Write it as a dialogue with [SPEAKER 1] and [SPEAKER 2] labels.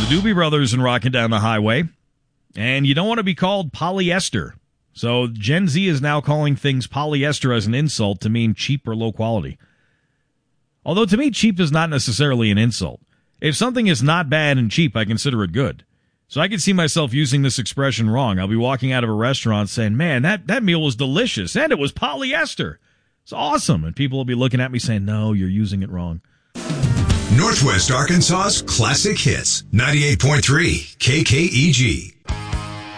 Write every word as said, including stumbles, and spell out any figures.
[SPEAKER 1] The Doobie Brothers and Rockin' Down the Highway. And you don't want to be called polyester. So Gen Z is now calling things polyester as an insult to mean cheap or low quality. Although to me, cheap is not necessarily an insult. If something is not bad and cheap, I consider it good. So I can see myself using this expression wrong. I'll be walking out of a restaurant saying, man, that, that meal was delicious, and it was polyester. It's awesome. And people will be looking at me saying, no, you're using it wrong.
[SPEAKER 2] Northwest Arkansas's classic hits, ninety-eight point three K K E G.